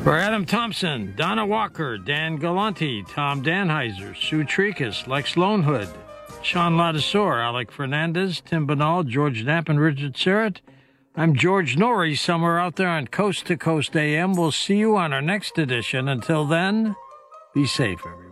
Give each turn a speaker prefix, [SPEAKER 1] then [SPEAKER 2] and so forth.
[SPEAKER 1] For Adam Thompson, Donna Walker, Dan Galanti, Tom Danheiser, Sue Tricus, Lex Lonehood, Sean Ladisor, Alec Fernandez, Tim Banal, George Knapp, and Richard Serrett, I'm George Norrie, somewhere out there on Coast to Coast AM. We'll see you on our next edition. Until then, be safe, everyone.